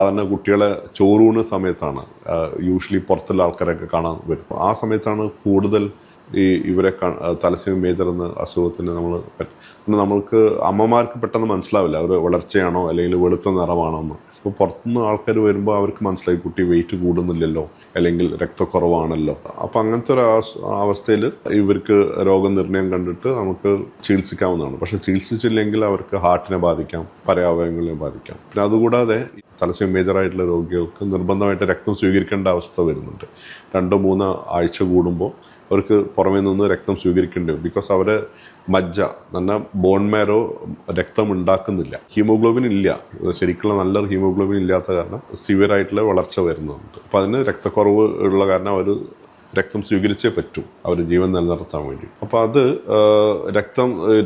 സാധാരണ കുട്ടികളെ ചോറൂണ് സമയത്താണ് യൂഷ്വലി പുറത്തുള്ള ആൾക്കാരൊക്കെ കാണാൻ വരുന്നത്. ആ സമയത്താണ് കൂടുതൽ ഇവരെ തലസീമ മേജർ എന്ന അസുഖത്തിന് നമ്മൾക്ക് അമ്മമാർക്ക് പെട്ടെന്ന് മനസ്സിലാവില്ല അവർ വളർച്ചയാണോ അല്ലെങ്കിൽ വെളുത്ത നിറമാണോ എന്ന്. അപ്പോൾ പുറത്തുനിന്ന് ആൾക്കാർ വരുമ്പോൾ അവർക്ക് മനസ്സിലായി കുട്ടി വെയിറ്റ് കൂടുന്നില്ലല്ലോ അല്ലെങ്കിൽ രക്തക്കുറവാണല്ലോ. അപ്പം അങ്ങനത്തെ ഒരു അവസ്ഥയിൽ ഇവർക്ക് രോഗനിർണയം കണ്ടിട്ട് നമുക്ക് ചികിത്സിക്കാവുന്നതാണ്. പക്ഷെ ചികിത്സിച്ചില്ലെങ്കിൽ അവർക്ക് ഹാർട്ടിനെ ബാധിക്കാം, പല അവയവങ്ങളെ ബാധിക്കാം. പിന്നെ അതുകൂടാതെ തലസീമ മേജറായിട്ടുള്ള രോഗികൾക്ക് നിർബന്ധമായിട്ട് രക്തം സ്വീകരിക്കേണ്ട അവസ്ഥ വരുന്നുണ്ട്. 2-3 ആഴ്ച കൂടുമ്പോൾ അവർക്ക് പുറമേ നിന്ന് രക്തം സ്വീകരിക്കേണ്ടി വരും. ബിക്കോസ് അവരെ മജ്ജ നല്ല ബോൺ മാരോ രക്തം ഉണ്ടാക്കുന്നില്ല, ഹീമോഗ്ലോബിൻ ഇല്ല, ശരിക്കുള്ള നല്ല ഹീമോഗ്ലോബിൻ ഇല്ലാത്ത കാരണം സിവിയർ ആയിട്ടുള്ള വളർച്ച വരുന്നുണ്ട്. അപ്പം അതിന് രക്തക്കുറവ് ഉള്ള കാരണം അവർ രക്തം സ്വീകരിച്ചേ പറ്റൂ അവർ ജീവൻ നിലനിർത്താൻ വേണ്ടി. അപ്പോൾ അത് രക്തം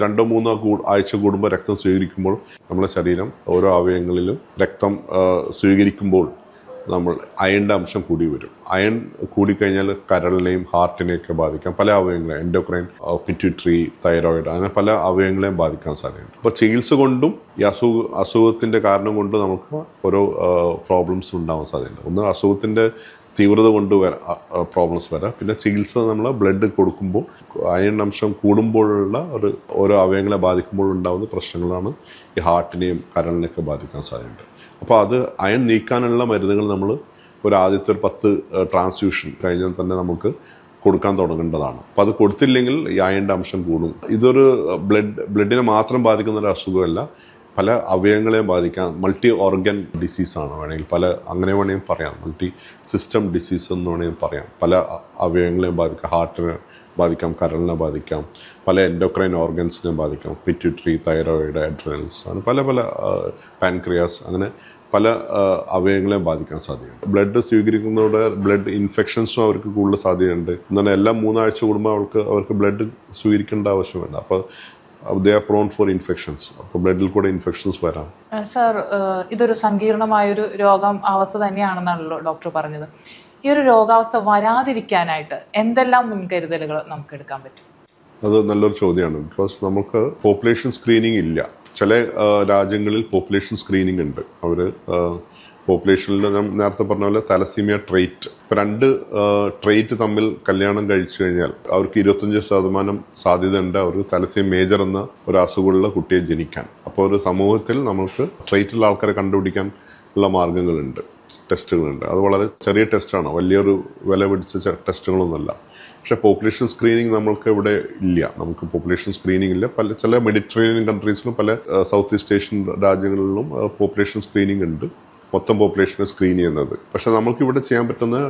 2-3 ആഴ്ച കൂടുമ്പോൾ രക്തം സ്വീകരിക്കുമ്പോൾ നമ്മുടെ ശരീരം ഓരോ അവയവങ്ങളിലും രക്തം സ്വീകരിക്കുമ്പോൾ നമ്മൾ അയണിൻ്റെ അംശം കൂടി വരും. അയൺ കൂടിക്കഴിഞ്ഞാൽ കരളിനെയും ഹാർട്ടിനെയൊക്കെ ബാധിക്കാം, പല അവയവങ്ങളെയും എൻഡോക്രൈൻ, പിറ്റ്യൂട്ടറി, തൈറോയിഡ്, അങ്ങനെ പല അവയവങ്ങളെയും ബാധിക്കാൻ സാധ്യതയുണ്ട്. അപ്പോൾ ചികിത്സ കൊണ്ടും ഈ അസുഖത്തിൻ്റെ കാരണം കൊണ്ട് നമുക്ക് ഓരോ പ്രോബ്ലംസ് ഉണ്ടാവാൻ സാധ്യതയുണ്ട്. ഒന്ന് അസുഖത്തിൻ്റെ തീവ്രത കൊണ്ട് പ്രോബ്ലംസ് വരാം. പിന്നെ ചികിത്സ നമ്മൾ ബ്ലഡ് കൊടുക്കുമ്പോൾ അയൺ അംശം കൂടുമ്പോഴുള്ള ഓരോ അവയവങ്ങളെ ബാധിക്കുമ്പോൾ ഉണ്ടാകുന്ന പ്രശ്നങ്ങളാണ് ഈ ഹാർട്ടിനെയും കരളിനെയൊക്കെ ബാധിക്കാൻ സാധ്യതയുണ്ട്. അപ്പോൾ അത് അയൺ നീക്കാനുള്ള മരുന്നുകൾ നമ്മൾ ആദ്യത്തെ 10 ട്രാൻസ്ഫ്യൂഷൻ കഴിഞ്ഞാൽ തന്നെ നമുക്ക് കൊടുക്കാൻ തുടങ്ങേണ്ടതാണ്. അപ്പോൾ അത് കൊടുത്തില്ലെങ്കിൽ ഈ അയണിൻ്റെ അംശം കൂടും. ഇതൊരു ബ്ലഡിനെ മാത്രം ബാധിക്കുന്ന ഒരു അസുഖമല്ല, പല അവയവങ്ങളെയും ബാധിക്കാം. മൾട്ടി ഓർഗൻ ഡിസീസാണ് വേണമെങ്കിൽ അങ്ങനെ വേണമെങ്കിൽ പറയാം. മൾട്ടി സിസ്റ്റം ഡിസീസ് എന്ന് വേണമെങ്കിൽ പറയാം. പല അവയവങ്ങളെയും ബാധിക്കാം. ഹാർട്ടിനെ ബാധിക്കാം, കരളിനെ ബാധിക്കാം, പല എൻഡോക്രൈൻ ഓർഗൻസിനെ ബാധിക്കാം, പിറ്റ്യൂട്ടറി, തൈറോയിഡ്, അഡ്രിനൽസ്, അങ്ങനെ പല പാൻക്രിയാസ്, അങ്ങനെ പല അവയവങ്ങളെയും ബാധിക്കാൻ സാധ്യതയുണ്ട്. ബ്ലഡ് സ്വീകരിക്കുന്നതോടെ ബ്ലഡ് ഇൻഫെക്ഷൻസും അവർക്ക് കൂടുതൽ സാധ്യതയുണ്ട്. എന്നാൽ എല്ലാ 3 ആഴ്ച കൂടുമ്പോൾ അവർക്ക് ബ്ലഡ് സ്വീകരിക്കേണ്ട ആവശ്യമില്ല. അപ്പോൾ they are prone for infections. അപ്പോൾ ബ്ലഡിൽ കൂടെ ഇൻഫെക്ഷൻസ് വരാം. സർ, ഇതൊരു സങ്കീർണമായൊരു അവസ്ഥ തന്നെയാണെന്നാണല്ലോ ഡോക്ടർ പറഞ്ഞത്. ഈ ഒരു രോഗാവസ്ഥ വരാതിരിക്കാനായിട്ട് എന്തെല്ലാം മുൻകരുതലുകൾ നമുക്ക് എടുക്കാൻ പറ്റും? അത് നല്ലൊരു ചോദ്യമാണ്. ബിക്കോസ് നമുക്ക് പോപ്പുലേഷൻ സ്ക്രീനിങ് ഇല്ല. ചില രാജ്യങ്ങളിൽ പോപ്പുലേഷൻ സ്ക്രീനിങ് ഉണ്ട്. അവർ പോപ്പുലേഷനിൽ ഞാൻ നേരത്തെ പറഞ്ഞ പോലെ തലസീമിയ ട്രേറ്റ്, ഇപ്പോൾ 2 ട്രേറ്റ് തമ്മിൽ കല്യാണം കഴിച്ചു കഴിഞ്ഞാൽ അവർക്ക് 25% സാധ്യത ഉണ്ട് അവർക്ക് തലസീമിയ മേജർ എന്ന ഒരു അസുഖമുള്ള കുട്ടിയെ ജനിക്കാൻ. അപ്പോൾ ഒരു സമൂഹത്തിൽ നമുക്ക് ട്രേറ്റുള്ള ആൾക്കാരെ കണ്ടുപിടിക്കാൻ ഉള്ള മാർഗങ്ങളുണ്ട്, ടെസ്റ്റുകളുണ്ട്. അത് വളരെ ചെറിയ ടെസ്റ്റാണ്, വലിയൊരു വില പിടിച്ച ടെസ്റ്റുകളൊന്നുമല്ല. പക്ഷേ പോപ്പുലേഷൻ സ്ക്രീനിങ് നമ്മൾക്ക് ഇവിടെ ഇല്ല. നമുക്ക് പോപ്പുലേഷൻ സ്ക്രീനിങ് ഇല്ല. ചില മെഡിറ്ററേനിയൻ കൺട്രീസിലും പല സൗത്ത് ഈസ്റ്റ് ഏഷ്യൻ രാജ്യങ്ങളിലും പോപ്പുലേഷൻ സ്ക്രീനിങ് ഉണ്ട്, മൊത്തം പോപ്പുലേഷനെ സ്ക്രീൻ ചെയ്യുന്നത്. പക്ഷെ നമുക്കിവിടെ ചെയ്യാൻ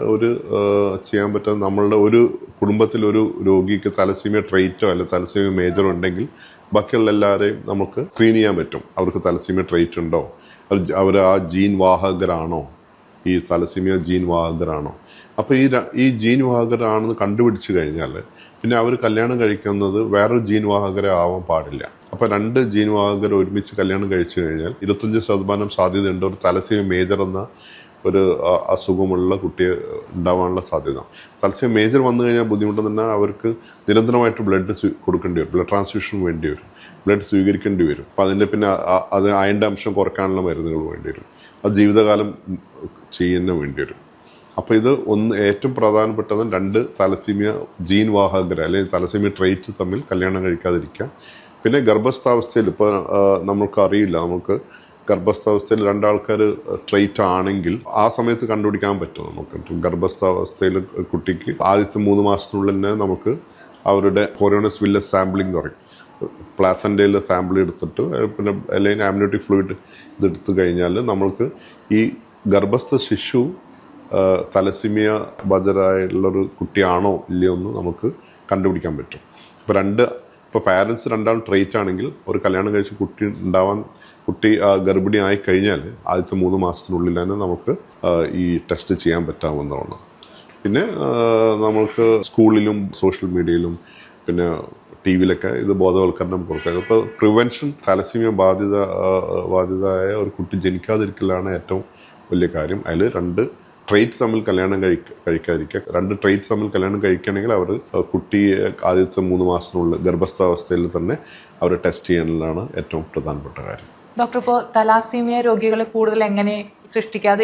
പറ്റുന്ന നമ്മളുടെ ഒരു കുടുംബത്തിൽ ഒരു രോഗിക്ക് തലസീമിയ ട്രേറ്റോ അല്ലെങ്കിൽ തലസീമിയ മേജറോ ഉണ്ടെങ്കിൽ ബാക്കിയുള്ള എല്ലാവരെയും നമുക്ക് സ്ക്രീൻ ചെയ്യാൻ പറ്റും. അവർക്ക് തലസീമിയ ട്രേറ്റ് ഉണ്ടോ, അവർ ആ ജീൻ വാഹകരാണോ, ഈ തലസീമിയ ജീൻ വാഹകരാണോ. അപ്പോൾ ഈ ജീൻ വാഹകരാണെന്ന് കണ്ടുപിടിച്ച് കഴിഞ്ഞാൽ പിന്നെ അവർ കല്യാണം കഴിക്കുന്നത് വേറൊരു ജീൻ വാഹകരെ ആവാൻ പാടില്ല. അപ്പോൾ 2 ജീൻ വാഹകർ ഒരുമിച്ച് കല്യാണം കഴിച്ചു കഴിഞ്ഞാൽ 25% സാധ്യതയുണ്ട് ഒരു തലസീമിയ മേജർ എന്ന ഒരു അസുഖമുള്ള കുട്ടിയെ ഉണ്ടാവാനുള്ള സാധ്യത. തലസീമിയ മേജർ വന്നു കഴിഞ്ഞാൽ ബുദ്ധിമുട്ടെന്ന് പറഞ്ഞാൽ അവർക്ക് നിരന്തരമായിട്ട് ബ്ലഡ് കൊടുക്കേണ്ടി വരും, ബ്ലഡ് ട്രാൻസ്ഫ്യൂഷൻ വേണ്ടി വരും, ബ്ലഡ് സ്വീകരിക്കേണ്ടി വരും. അപ്പോൾ അതിൻ്റെ പിന്നെ അത് അയണിൻ്റെ അംശം കുറയ്ക്കാനുള്ള മരുന്നുകൾ വേണ്ടി വരും, അത് ജീവിതകാലം ചെയ്യുന്ന വേണ്ടി വരും. അപ്പോൾ ഇത് ഏറ്റവും പ്രധാനപ്പെട്ടത് 2 തലസീമിയ ജീൻ വാഹകർ അല്ലെങ്കിൽ തലസീമിയ ട്രേറ്റ് തമ്മിൽ കല്യാണം കഴിക്കാതിരിക്കുക. പിന്നെ ഗർഭസ്ഥാവസ്ഥയിൽ ഇപ്പോൾ നമുക്കറിയില്ല, നമുക്ക് ഗർഭസ്ഥാവസ്ഥയിൽ 2 ആൾക്കാർ ട്രേറ്റ് ആണെങ്കിൽ ആ സമയത്ത് കണ്ടുപിടിക്കാൻ പറ്റും. നമുക്ക് ഗർഭസ്ഥാവസ്ഥയിൽ കുട്ടിക്ക് ആദ്യത്തെ 3 മാസത്തിനുള്ളിൽ തന്നെ നമുക്ക് അവരുടെ കൊറിയോണസ് വില്ലസ് സാമ്പിളിംഗ് എന്ന് പറയും, പ്ലാസൻ്റയിൽ സാമ്പിൾ എടുത്തിട്ട് പിന്നെ അല്ലെങ്കിൽ ആംനിയോട്ടിക് ഫ്ലൂയിഡ് ഇതെടുത്തു കഴിഞ്ഞാൽ നമ്മൾക്ക് ഈ ഗർഭസ്ഥ ശിശു തലസീമിയ ബാധിതരായുള്ളൊരു കുട്ടിയാണോ ഇല്ലയോ എന്ന് നമുക്ക് കണ്ടുപിടിക്കാൻ പറ്റും. ഇപ്പോൾ പാരൻസ് 2 ആൾ ട്രേറ്റ് ആണെങ്കിൽ ഒരു കല്യാണം കഴിച്ച് കുട്ടി ഗർഭിണി ആയി കഴിഞ്ഞാൽ ആദ്യത്തെ 3 മാസത്തിനുള്ളിൽ തന്നെ നമുക്ക് ഈ ടെസ്റ്റ് ചെയ്യാൻ പറ്റാവുന്നതാണ്. പിന്നെ നമുക്ക് സ്കൂളിലും സോഷ്യൽ മീഡിയയിലും പിന്നെ ടിവിയിലൊക്കെ ഇത് ബോധവൽക്കരണം കൊടുക്കുക. ഇപ്പോൾ പ്രിവെൻഷൻ, തലസീമിയ ബാധിതയായ ഒരു കുട്ടി ജനിക്കാതിരിക്കലാണ് ഏറ്റവും വലിയ കാര്യം. അതിൽ 2 ട്രേറ്റ് തമ്മിൽ കല്യാണം കഴിക്കാതിരിക്കുക. 2 ട്രേറ്റ് തമ്മിൽ കല്യാണം കഴിക്കുകയാണെങ്കിൽ അവർ കുട്ടിയെ ആദ്യത്തെ 3 മാസത്തിനുള്ളിൽ ഗർഭസ്ഥാവസ്ഥയിൽ തന്നെ അവർ ടെസ്റ്റ് ചെയ്യാനുള്ളതാണ് ഏറ്റവും പ്രധാനപ്പെട്ട കാര്യം. ഡോക്ടർ, ഇപ്പോൾ തലാസീമിയ രോഗികളെ കൂടുതൽ എങ്ങനെ സൃഷ്ടിക്കാതെ